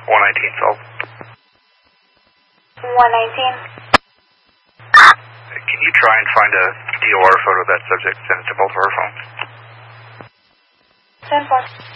119 sold. 119. Can you try and find a DOR photo of that subject? Send it to both of our phones. 10-4.